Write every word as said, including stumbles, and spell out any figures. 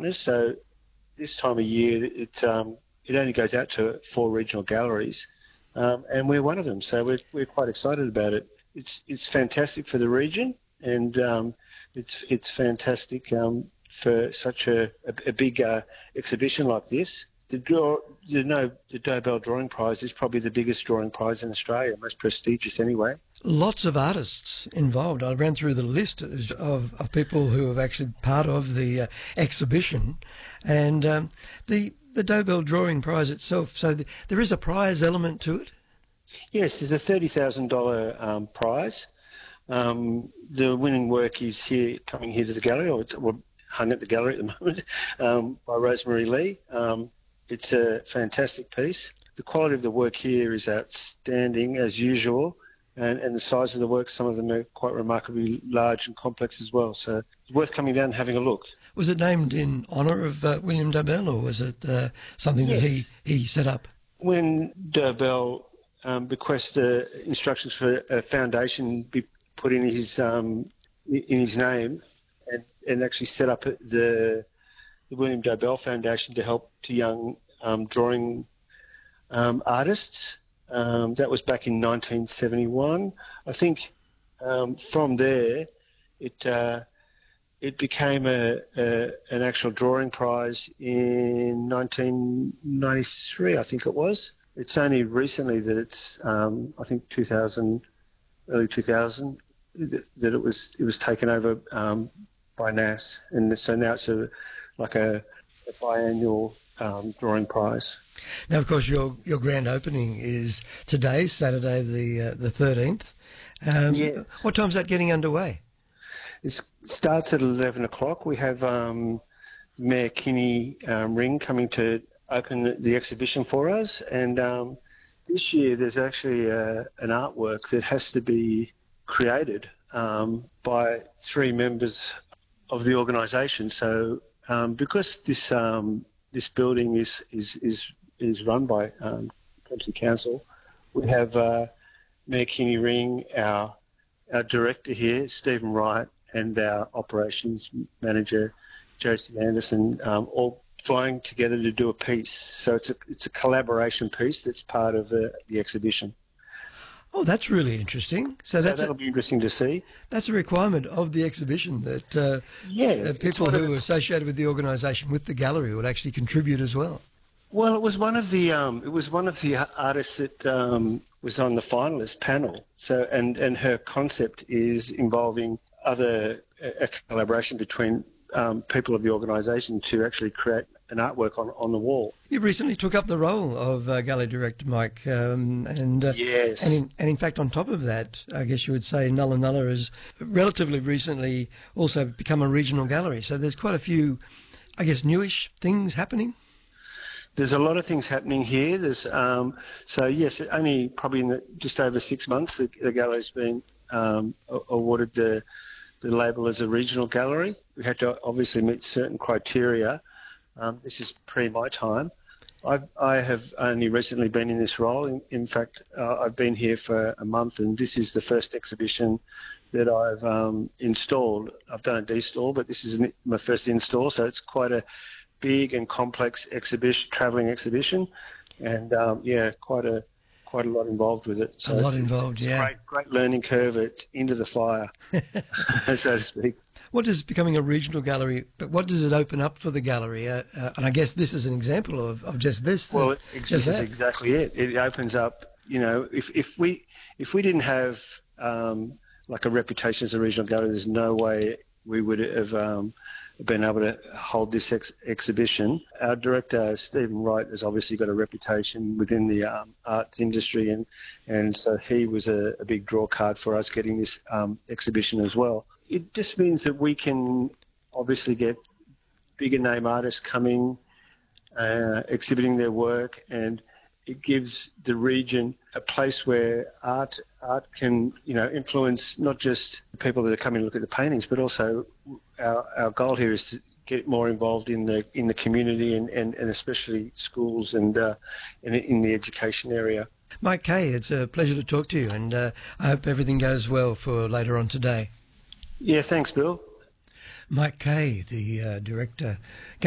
partners. So this time of year, it um, it only goes out to four regional galleries, um, and we're one of them. So we're we're quite excited about it. It's it's fantastic for the region, and um, it's it's fantastic um, for such a a, a big uh, exhibition like this. The draw, you know, the Dobell Drawing Prize is probably the biggest drawing prize in Australia, most prestigious anyway. Lots of artists involved. I ran through the list of, of people who have actually part of the uh, exhibition, and um, the the Dobell Drawing Prize itself. So the, there is a prize element to it. Yes, there's a thirty thousand dollar um, prize. Um, the winning work is here, coming here to the gallery, or it's well, hung at the gallery at the moment, um, by Rosemary Lee. Um, It's a fantastic piece. The quality of the work here is outstanding, as usual, and, and the size of the work, some of them are quite remarkably large and complex as well. So it's worth coming down and having a look. Was it named in honour of uh, William Dobell, or was it uh, something Yes. that he, he set up? When Dobell um, bequested uh, instructions for a foundation be put in his um, in his name, and, and actually set up the the William Dobell Foundation to help to young um, drawing um, artists. Um, that was back in nineteen seventy-one. I think um, from there it uh, it became a, a an actual drawing prize in nineteen ninety-three, I think it was. It's only recently that it's um, I think two thousand, early two thousand, that, that it was it was taken over um, by N A S, and so now it's a like a, a biannual um, drawing prize. Now, of course, your your grand opening is today, Saturday the uh, the thirteenth. Um, yes. What time's that getting underway? It starts at eleven o'clock. We have um, Mayor Kinney um, Ring coming to open the exhibition for us, and um, this year there's actually a, an artwork that has to be created um, by three members of the organisation. So Um, because this um, this building is is is, is run by um, Kempsey Council, we have uh, Mayor Kinney Ring, our our director here, Stephen Wright, and our operations manager, Josie Anderson, um, all flying together to do a piece. So it's a it's a collaboration piece that's part of uh, the exhibition. Oh, that's really interesting. So, So that's that'll a, be interesting to see. that's a requirement of the exhibition that uh, Yeah, uh, people one of who the- are associated with the organisation, with the gallery, would actually contribute as well. Well, it was one of the um, it was one of the artists that um, was on the finalist panel. So, and and her concept is involving other a collaboration between um, people of the organisation to actually create an artwork on on the wall. You recently took up the role of uh, gallery director, Mike, um, and uh, Yes. and in, and in fact, on top of that, I guess you would say Nulla Nulla has relatively recently also become a regional gallery. So there's quite a few, I guess, newish things happening. There's a lot of things happening here. There's um, so yes, only probably in the, just over six months the, the gallery's been um, awarded the the label as a regional gallery. We had to obviously meet certain criteria. Um, this is pre my time. I've, I have only recently been in this role. In, in fact, uh, I've been here for a month, and this is the first exhibition that I've um, installed. I've done a destall, but this is my first install, so it's quite a big and complex exhibition, travelling exhibition, and um, yeah, quite a quite a lot involved with it. So a lot involved, it's yeah. A great, great learning curve. It's into the fire, so to speak. What does becoming a regional gallery, but what does it open up for the gallery? Uh, uh, and I guess this is an example of, of just this. Well, uh, it, just this is that. exactly it. It opens up, you know, if, if we if we didn't have um, like a reputation as a regional gallery, there's no way we would have um, been able to hold this ex exhibition. Our director, Stephen Wright, has obviously got a reputation within the um, arts industry, and, and so he was a, a big draw card for us getting this um, exhibition as well. It just means that we can obviously get bigger name artists coming, uh, exhibiting their work, and it gives the region a place where art art can, you know, influence not just the people that are coming to look at the paintings, but also our, our goal here is to get more involved in the in the community and, and, and especially schools and uh, in, in the education area. Mike Kay, it's a pleasure to talk to you, and uh, I hope everything goes well for later on today. Yeah, thanks, Bill. Mike Kay, the uh, director.